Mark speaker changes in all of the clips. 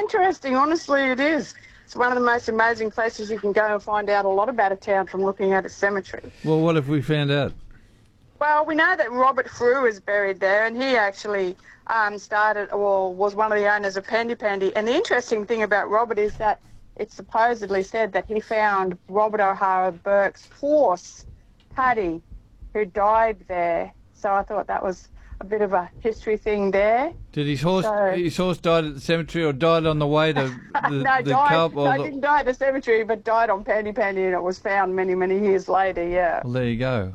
Speaker 1: interesting. Honestly, it is. It's one of the most amazing places you can go and find out a lot about a town from looking at its cemetery.
Speaker 2: Well, what have we found out?
Speaker 1: Well, we know that Robert Frew is buried there, and he actually started or was one of the owners of Pandy Pandy. And the interesting thing about Robert is that it's supposedly said that he found Robert O'Hara Burke's horse, Paddy, who died there. So I thought that was a bit of a history thing there.
Speaker 2: Did his horse died at the cemetery or died on the way to
Speaker 1: didn't die at the cemetery, but died on Pandy Pandy, and it was found many, many years later, yeah.
Speaker 2: Well, there you go.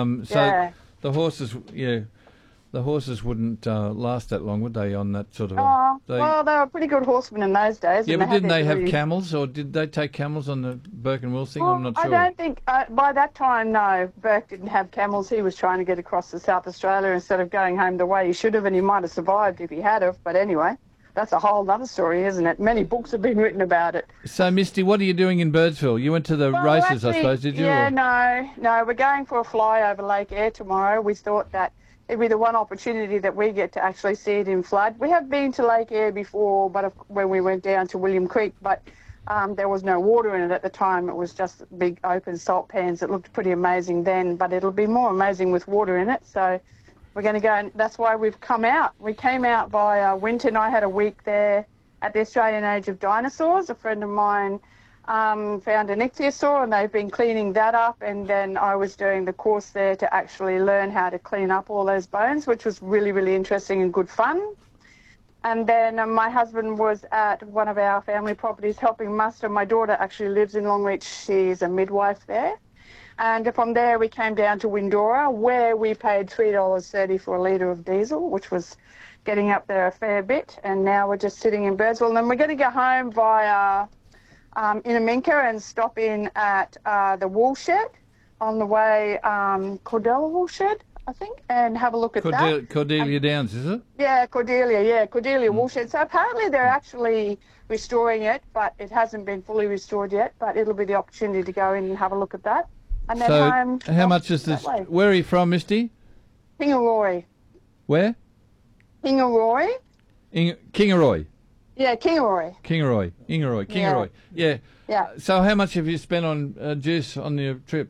Speaker 2: The horses wouldn't last that long, would they, on that sort of...
Speaker 1: Well, they were pretty good horsemen in those days.
Speaker 2: Yeah, but didn't they have camels, or did they take camels on the Burke and Wills thing?
Speaker 1: Well,
Speaker 2: I'm not sure.
Speaker 1: I don't think... by that time, no, Burke didn't have camels. He was trying to get across to South Australia instead of going home the way he should have, and he might have survived if he had have. But anyway, that's a whole other story, isn't it? Many books have been written about it.
Speaker 2: So, Misty, what are you doing in Birdsville? You went to the races,
Speaker 1: actually,
Speaker 2: I suppose, did you?
Speaker 1: Yeah, no, we're going for a fly over Lake Eyre tomorrow. We thought that it'd be the one opportunity that we get to actually see it in flood. We have been to Lake Eyre before, but when we went down to William Creek, but there was no water in it at the time. It was just big open salt pans. It looked pretty amazing then, but it'll be more amazing with water in it. So we're going to go, and that's why we've come out. We came out by winter, and I had a week there at the Australian Age of Dinosaurs. A friend of mine found an ichthyosaur, and they've been cleaning that up, and then I was doing the course there to actually learn how to clean up all those bones, which was really, really interesting and good fun. And then my husband was at one of our family properties helping muster. My daughter actually lives in Longreach. She's a midwife there. And from there we came down to Windora, where we paid $3.30 for a litre of diesel, which was getting up there a fair bit. And now we're just sitting in Birdsville, and then we're going to go home via Inaminka and stop in at the Woolshed on the way, Cordelia Woolshed, I think, and have a look at that.
Speaker 2: Cordelia Downs, is it?
Speaker 1: Yeah, Cordelia Woolshed. So apparently they're actually restoring it, but it hasn't been fully restored yet, but it'll be the opportunity to go in and have a look at that. And then home.
Speaker 2: How much is this? Where are you from, Misty?
Speaker 1: Kingaroy.
Speaker 2: Where?
Speaker 1: Kingaroy.
Speaker 2: Kingaroy.
Speaker 1: Yeah, Kingaroy.
Speaker 2: Kingaroy. Yeah. So how much have you spent on juice on your trip?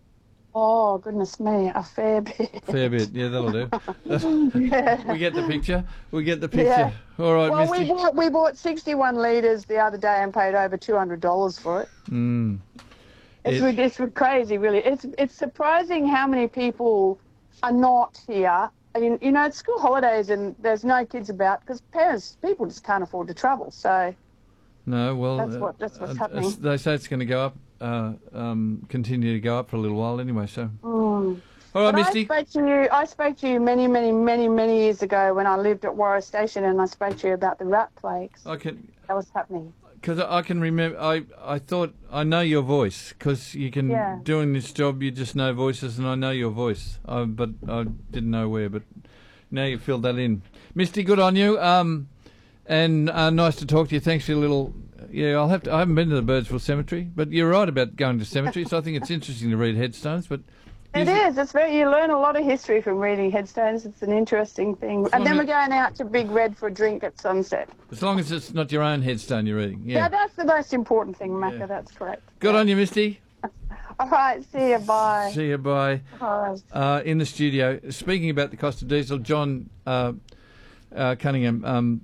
Speaker 1: Oh, goodness me, a fair bit.
Speaker 2: Fair bit, yeah, that'll do.
Speaker 1: Yeah.
Speaker 2: We get the picture.
Speaker 1: Yeah.
Speaker 2: All right,
Speaker 1: well,
Speaker 2: Misty.
Speaker 1: we bought 61 litres the other day and paid over $200 for it. It's crazy, really. It's surprising how many people are not here. I mean, you know, it's school holidays and there's no kids about because people just can't afford to travel. So
Speaker 2: no, well,
Speaker 1: that's what's happening.
Speaker 2: They say it's going to go up, continue to go up for a little while anyway. So, all right, Misty.
Speaker 1: I spoke to you many, many, many, many years ago when I lived at Warra Station, and I spoke to you about the rat plagues. That was happening.
Speaker 2: Because I can remember, I thought I know your voice because you can doing this job. You just know voices, and I know your voice. But I didn't know where. But now you filled that in, Misty. Good on you. And nice to talk to you. Thanks for your little. Yeah, I haven't been to the Birdsville Cemetery, but you're right about going to cemeteries. I think it's interesting to read headstones, but.
Speaker 1: It is. It's you learn a lot of history from reading headstones. It's an interesting thing. And then we're going out to Big Red for a drink at sunset.
Speaker 2: As long as it's not your own headstone you're reading. Yeah,
Speaker 1: that's the most important thing, Macca. Yeah. That's correct.
Speaker 2: Good on you, Misty.
Speaker 1: All right. See you. Bye.
Speaker 2: See you. Bye.
Speaker 1: Bye.
Speaker 2: In the studio, speaking about the cost of diesel, John Cunningham,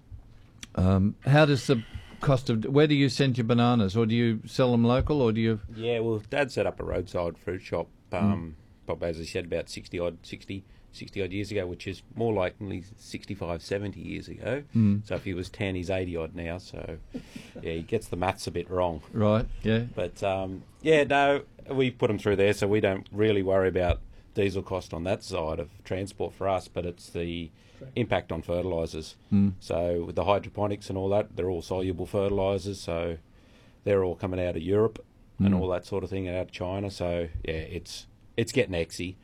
Speaker 2: how does the cost of... Where do you send your bananas? Or do you sell them local, or do you...
Speaker 3: Yeah, well, Dad set up a roadside fruit shop, probably, as I said, about 60 odd years ago, which is more likely 65, 70 years ago. So if he was 10, he's 80 odd now. So, yeah, he gets the maths a bit wrong.
Speaker 2: Right, yeah.
Speaker 3: But, no, we put them through there, so we don't really worry about diesel cost on that side of transport for us, but it's the impact on fertilisers. So with the hydroponics and all that, they're all soluble fertilisers, so they're all coming out of Europe and all that sort of thing, out of China. So, yeah, it's getting exy.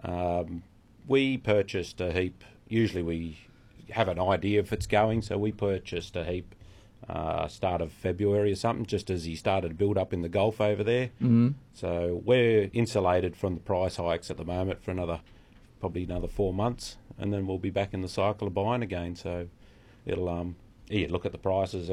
Speaker 3: We purchased a heap. Usually we have an idea if it's going, so we purchased a heap start of February or something, just as he started to build up in the Gulf over there. So we're insulated from the price hikes at the moment for probably another 4 months, and then we'll be back in the cycle of buying again. So it'll look at the prices